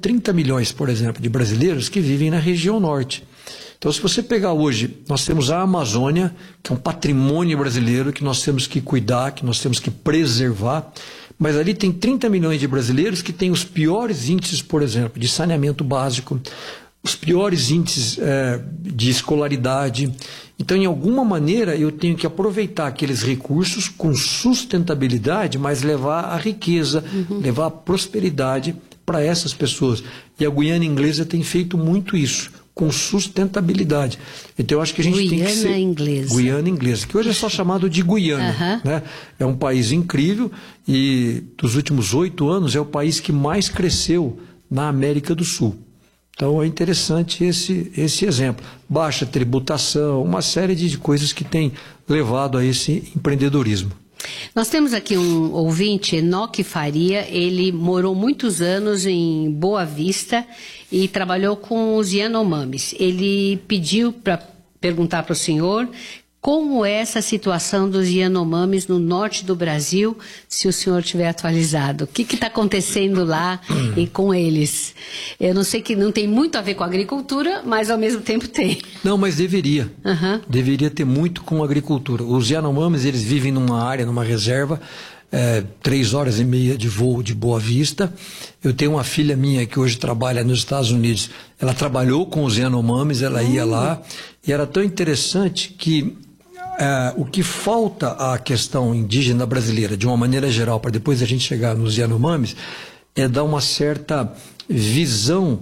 30 milhões, por exemplo, de brasileiros que vivem na região norte. Então, se você pegar hoje, nós temos a Amazônia, que é um patrimônio brasileiro que nós temos que cuidar, que nós temos que preservar, mas ali tem 30 milhões de brasileiros que têm os piores índices, por exemplo, de saneamento básico, os piores índices de escolaridade. Então, em alguma maneira, eu tenho que aproveitar aqueles recursos com sustentabilidade, mas levar a riqueza, levar a prosperidade para essas pessoas. E a Guiana Inglesa tem feito muito isso, com sustentabilidade. Então, eu acho que a gente tem que ser... Guiana Inglesa, que hoje é só chamado de Guiana. Né? É um país incrível e, dos últimos 8 anos, é o país que mais cresceu na América do Sul. Então, é interessante esse exemplo. Baixa tributação, uma série de coisas que tem levado a esse empreendedorismo. Nós temos aqui um ouvinte, Enoque Faria. Ele morou muitos anos em Boa Vista e trabalhou com os Yanomamis. Ele pediu para perguntar para o senhor como é essa situação dos Yanomamis no norte do Brasil, se o senhor tiver atualizado. O que está acontecendo lá e com eles? Eu não sei, que não tem muito a ver com a agricultura, mas ao mesmo tempo tem. Não, mas deveria. Deveria ter muito com a agricultura. Os Yanomamis, eles vivem numa área, numa reserva, 3 horas e meia de voo de Boa Vista. Eu tenho uma filha minha que hoje trabalha nos Estados Unidos. Ela trabalhou com os Yanomamis, ela ia lá, e era tão interessante que o que falta à questão indígena brasileira, de uma maneira geral, para depois a gente chegar nos Yanomamis, é dar uma certa visão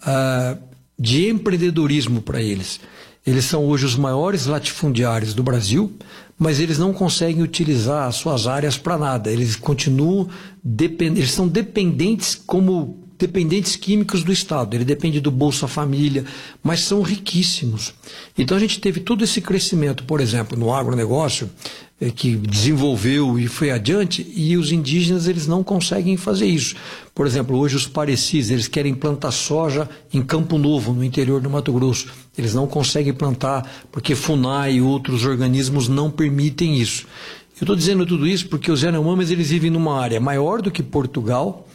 de empreendedorismo para eles. Eles são hoje os maiores latifundiários do Brasil, mas eles não conseguem utilizar as suas áreas para nada. Eles continuam eles são dependentes dependentes químicos do Estado. Ele depende do Bolsa Família, mas são riquíssimos. Então a gente teve todo esse crescimento, por exemplo, no agronegócio, que desenvolveu e foi adiante, e os indígenas eles não conseguem fazer isso. Por exemplo, hoje os parecis, eles querem plantar soja em Campo Novo, no interior do Mato Grosso. Eles não conseguem plantar porque FUNAI e outros organismos não permitem isso. Eu estou dizendo tudo isso porque os Yanomamis eles vivem numa área maior do que Portugal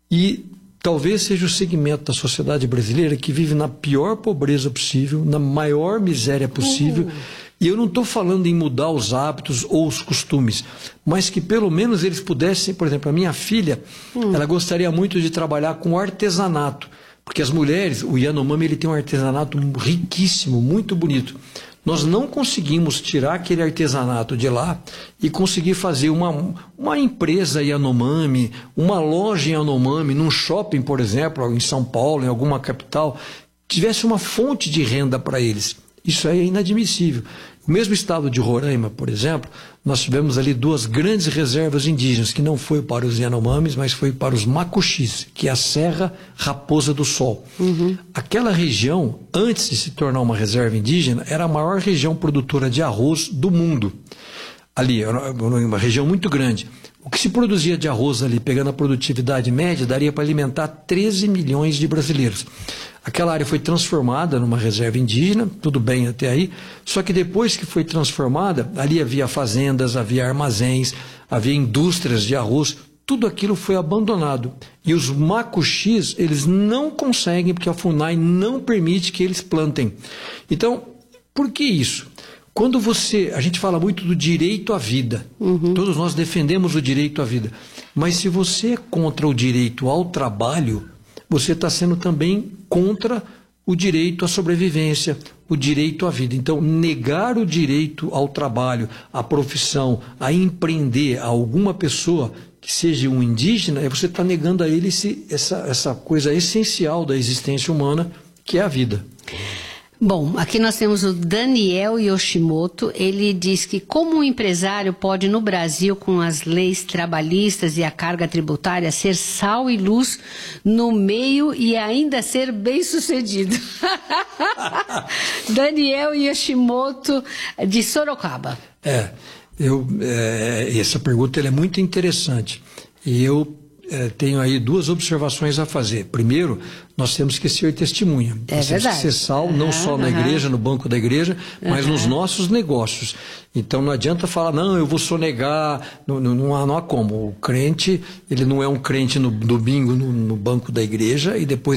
e talvez seja o segmento da sociedade brasileira que vive na pior pobreza possível, na maior miséria possível. E eu não estou falando em mudar os hábitos ou os costumes, mas que pelo menos eles pudessem, por exemplo, a minha filha, ela gostaria muito de trabalhar com artesanato, porque as mulheres, o Yanomami ele tem um artesanato riquíssimo, muito bonito. Nós não conseguimos tirar aquele artesanato de lá e conseguir fazer uma empresa Yanomami, uma loja Yanomami, num shopping, por exemplo, em São Paulo, em alguma capital, tivesse uma fonte de renda para eles. Isso é inadmissível. O mesmo estado de Roraima, por exemplo, nós tivemos ali 2 grandes reservas indígenas, que não foi para os Yanomamis, mas foi para os Macuxis, que é a Serra Raposa do Sol. Aquela região, antes de se tornar uma reserva indígena, era a maior região produtora de arroz do mundo. Ali, era uma região muito grande. O que se produzia de arroz ali, pegando a produtividade média, daria para alimentar 13 milhões de brasileiros. Aquela área foi transformada numa reserva indígena, tudo bem até aí, só que depois que foi transformada, ali havia fazendas, havia armazéns, havia indústrias de arroz, tudo aquilo foi abandonado. E os Macuxis, eles não conseguem, porque a FUNAI não permite que eles plantem. Então, por que isso? Quando a gente fala muito do direito à vida, todos nós defendemos o direito à vida, mas se você é contra o direito ao trabalho, você está sendo também contra o direito à sobrevivência, o direito à vida. Então, negar o direito ao trabalho, à profissão, a empreender a alguma pessoa que seja um indígena, você está negando a ele essa coisa essencial da existência humana, que é a vida. Bom, aqui nós temos o Daniel Yoshimoto. Ele diz que como um empresário pode no Brasil, com as leis trabalhistas e a carga tributária, ser sal e luz no meio e ainda ser bem sucedido. Daniel Yoshimoto, de Sorocaba. Essa pergunta ela é muito interessante. E eu tenho aí 2 observações a fazer. Primeiro, nós temos que ser testemunha. Nós temos que ser sal, não só na igreja, no banco da igreja, mas nos nossos negócios. Então não adianta falar, não, eu vou sonegar, não há como. O crente, ele não é um crente no domingo no banco da igreja e depois